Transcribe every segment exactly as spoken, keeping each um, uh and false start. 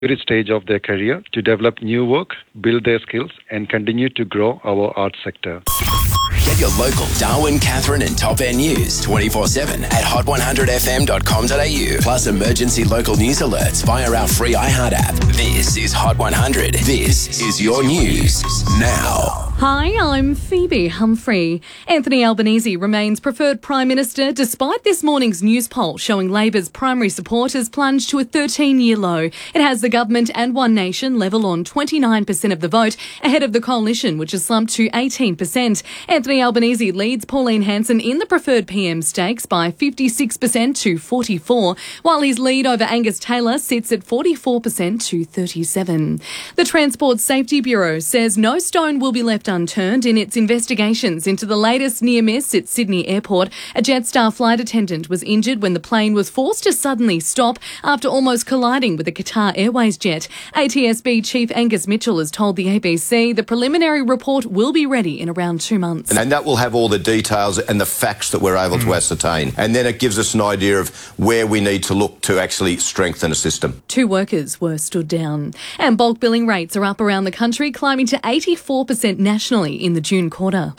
every stage of their career to develop new work, build their skills, and continue to grow our arts sector. Get your local Darwin, Catherine and Top End news twenty-four seven at hot one hundred f m dot com dot a u. Plus emergency local news alerts via our free iHeart app. This is Hot one hundred. This is your news now. Hi, I'm Phoebe Humphrey. Anthony Albanese remains preferred Prime Minister despite this morning's news poll showing Labor's primary support has plunged to a thirteen-year low. It has the government and One Nation level on twenty-nine percent of the vote, ahead of the coalition, which has slumped to eighteen percent. Anthony Albanese leads Pauline Hanson in the preferred P M stakes by fifty-six percent to forty-four, while his lead over Angus Taylor sits at forty-four percent to thirty-seven. The Transport Safety Bureau says no stone will be left unturned in its investigations into the latest near miss at Sydney Airport. A Jetstar flight attendant was injured when the plane was forced to suddenly stop after almost colliding with a Qatar Airways jet. A T S B Chief Angus Mitchell has told the A B C the preliminary report will be ready in around two months. And that will have all the details and the facts that we're able mm. to ascertain. And then it gives us an idea of where we need to look to actually strengthen a system. Two workers were stood down. And bulk billing rates are up around the country, climbing to eighty-four percent nationally in the June quarter.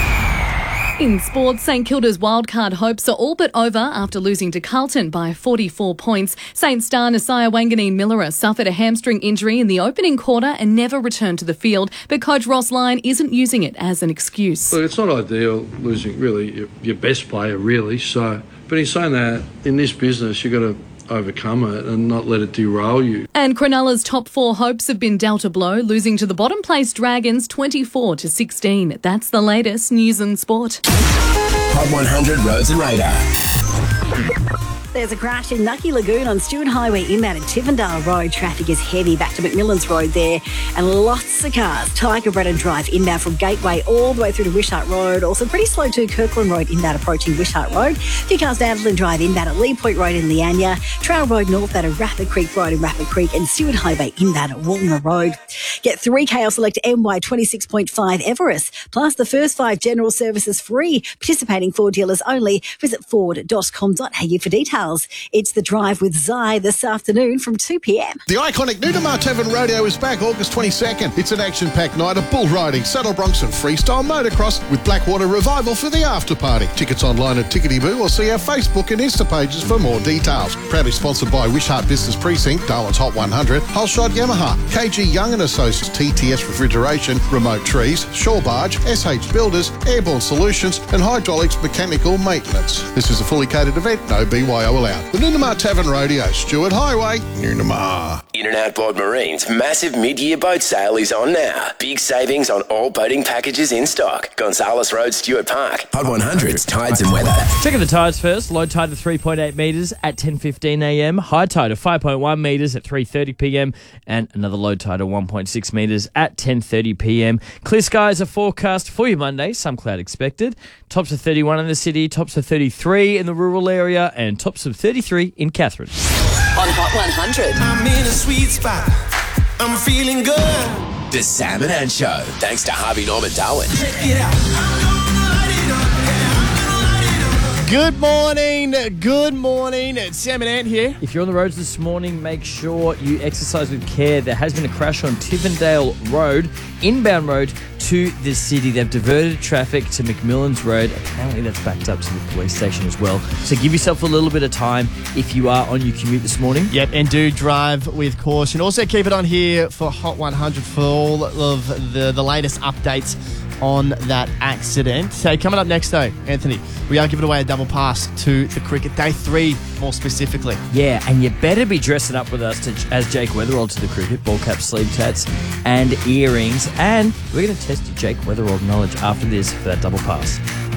In sports, St Kilda's wildcard hopes are all but over after losing to Carlton by forty-four points. Saint star Nasiah Wanganeen-Millera suffered a hamstring injury in the opening quarter and never returned to the field, but coach Ross Lyon isn't using it as an excuse. Look, it's not ideal losing really your, your best player, really. So, but in saying that, in this business, you've got to overcome it and not let it derail you. And Cronulla's top four hopes have been dealt a blow, losing to the bottom place Dragons twenty-four to sixteen. That's the latest news and sport. Hot one hundred Roads and Radar. There's a crash in Nucky Lagoon on Stewart Highway inbound at Tivendale Road. Traffic is heavy back to McMillan's Road there, and lots of cars. Tiger Brennan Drive inbound from Gateway all the way through to Wishart Road. Also pretty slow too, Kirkland Road inbound approaching Wishart Road. A few cars down Adelaide Drive inbound at Lee Point Road in Leanya. Trail Road northbound at Rapid Creek Road in Rapid Creek, and Stewart Highway inbound at Walmer Road. Get three K or select M Y twenty-six point five Everest, plus the first five general services free. Participating Ford dealers only. Visit ford dot com dot a u for details. It's The Drive with Zai this afternoon from two p m. The iconic Nunamar Tavern Rodeo is back August twenty-second. It's an action-packed night of bull riding, saddle broncs and freestyle motocross with Blackwater Revival for the after party. Tickets online at Tickety Boo or see our Facebook and Insta pages for more details. Proudly sponsored by Wishart Business Precinct, Darwin's Hot one hundred, Holshot Yamaha, K G Young and Associates, T T S Refrigeration, Remote Trees, Shore Barge, S H Builders, Airborne Solutions and Hydraulics Mechanical Maintenance. This is a fully catered event, no B Y O allowed. The Nunamar Tavern Rodeo, Stewart Highway, Nunamar. In and Outboard Marine's massive mid-year boat sale is on now. Big savings on all boating packages in stock. Gonzales Road, Stewart Park. Hot one hundred's Tides and Weather. Checking the tides first. Low tide of three point eight metres at ten fifteen a m. High tide of five point one metres at three thirty p m. And another low tide of one point six metres at ten thirty p m. Clear skies are forecast for you Monday. Some cloud expected. Tops of thirty-one in the city. Tops of thirty-three in the rural area. And tops of thirty-three in Catherine. On Hot one hundred. I'm in a sweet spot. I'm feeling good. The Sam and Ann Show. Thanks to Harvey Norman Darwin. Check it out. Good morning, good morning. It's Sam and Ant here. If you're on the roads this morning, make sure you exercise with care. There has been a crash on Tivendale Road, inbound road to the city. They've diverted traffic to McMillan's Road. Apparently that's backed up to the police station as well. So give yourself a little bit of time if you are on your commute this morning. Yep, and do drive with caution. Also keep it on here for Hot one hundred for all of the, the latest updates on that accident. So coming up next though, Anthony, we are giving away a double pass to the cricket, day three more specifically. Yeah, and you better be dressing up with us to, as Jake Weatherall to the cricket, ball cap, sleeve tats and earrings. And we're going to test your Jake Weatherall knowledge after this for that double pass.